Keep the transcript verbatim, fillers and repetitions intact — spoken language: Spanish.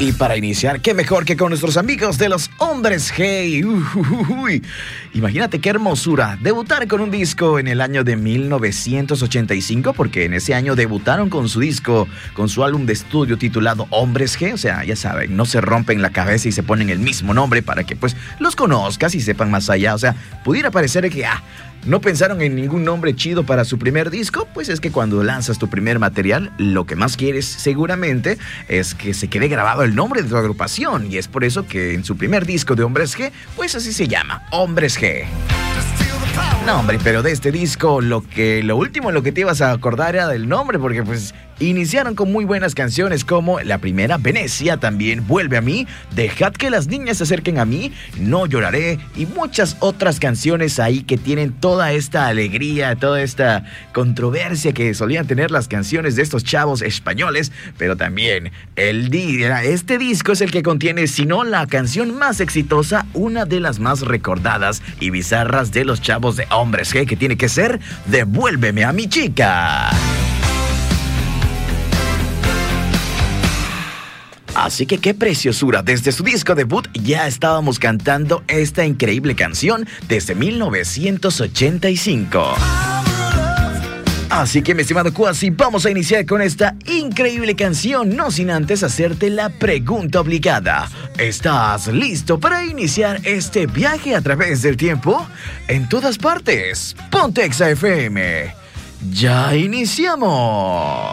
Y para iniciar, qué mejor que con nuestros amigos de los Hombres G. Uy, imagínate qué hermosura debutar con un disco en el año de mil novecientos ochenta y cinco, porque en ese año debutaron con su disco, con su álbum de estudio titulado Hombres G. O sea, ya saben, no se rompen la cabeza y se ponen el mismo nombre para que pues los conozcas y sepan más allá. O sea, pudiera parecer que ah, no pensaron en ningún nombre chido para su primer disco. Pues es que cuando lanzas tu primer material, lo que más quieres seguramente es que se quede grabado el nombre de tu agrupación, y es por eso que en su primer disco de Hombres G, pues así se llama, Hombres G. No, hombre, pero de este disco lo que lo último en lo que te ibas a acordar era del nombre, porque pues iniciaron con muy buenas canciones como la primera, Venecia, también Vuelve a mí, Dejad que las niñas se acerquen a mí, No lloraré, y muchas otras canciones ahí que tienen toda esta alegría, toda esta controversia que solían tener las canciones de estos chavos españoles. Pero también el día, este disco es el que contiene, si no la canción más exitosa, una de las más recordadas y bizarras de los chavos de Hombres G, que tiene que ser Devuélveme a mi chica. Así que qué preciosura, desde su disco debut ya estábamos cantando esta increíble canción desde mil novecientos ochenta y cinco. Así que, mi estimado Cuasi, vamos a iniciar con esta increíble canción, no sin antes hacerte la pregunta obligada. ¿Estás listo para iniciar este viaje a través del tiempo? En todas partes, Ponte Exa F M. ¡Ya iniciamos!